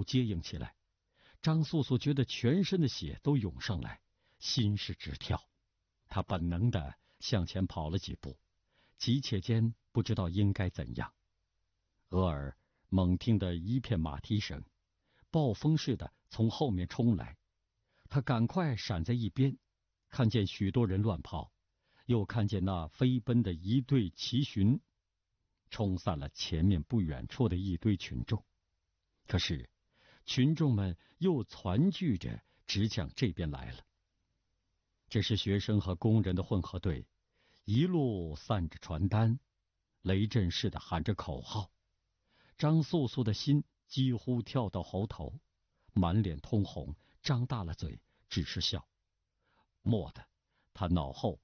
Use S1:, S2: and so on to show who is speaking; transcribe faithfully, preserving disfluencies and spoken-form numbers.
S1: 接应起来。张素素觉得全身的血都涌上来，心是直跳。她本能地向前跑了几步，急切间不知道应该怎样。俄尔猛听得一片马蹄声，暴风似的从后面冲来。他赶快闪在一边，看见许多人乱跑，又看见那飞奔的一队骑巡，冲散了前面不远处的一堆群众。可是群众们又攒聚着直向这边来了。这是学生和工人的混合队，一路散着传单，雷震似的喊着口号。张素素的心几乎跳到喉头，满脸通红，张大了嘴，只是笑。蓦地，他脑后